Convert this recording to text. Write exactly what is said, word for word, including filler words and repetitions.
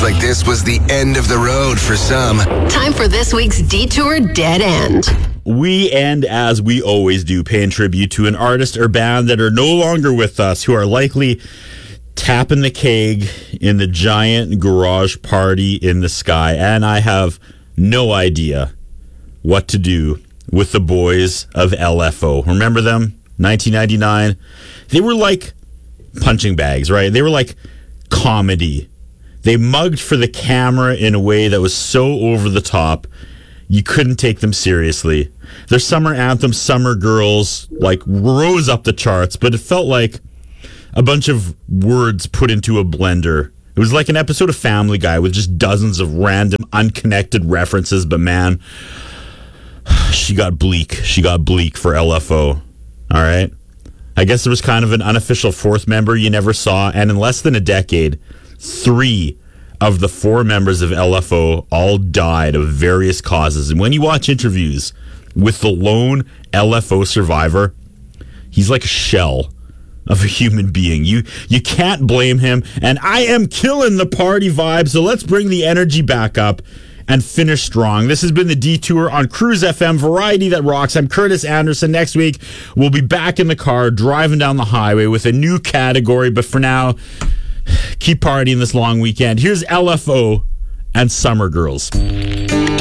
Feels like this was the end of the road for some. Time for this week's Detour Dead End. We end, as we always do, paying tribute to an artist or band that are no longer with us, who are likely tapping the keg in the giant garage party in the sky. And I have no idea what to do with the boys of L F O. Remember them? nineteen ninety-nine. They were like punching bags, right? They were like comedy. They mugged for the camera in a way that was so over the top, you couldn't take them seriously. Their summer anthem, Summer Girls, like rose up the charts, but it felt like a bunch of words put into a blender. It was like an episode of Family Guy with just dozens of random, unconnected references, but man, she got bleak. She got bleak for L F O. All right? I guess there was kind of an unofficial fourth member you never saw, and in less than a decade, three of the four members of L F O all died of various causes. And when you watch interviews with the lone L F O survivor, he's like a shell of a human being. You you can't blame him. And I am killing the party vibe, so let's bring the energy back up and finish strong. This has been the Detour on Cruise F M, variety that rocks. I'm Curtis Anderson. Next week, we'll be back in the car driving down the highway with a new category. But for now, keep partying this long weekend. Here's L F O and Summer Girls.